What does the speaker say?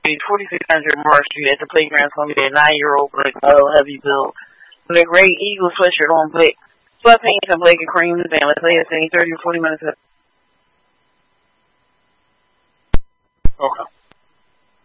Street, 4600 Mark Street at the playground. It's going to be that 9-year-old black male heavy build with a gray Eagle sweatshirt on, black sweatpants and black and cream. Let's say it's 30 or 40 minutes. Okay.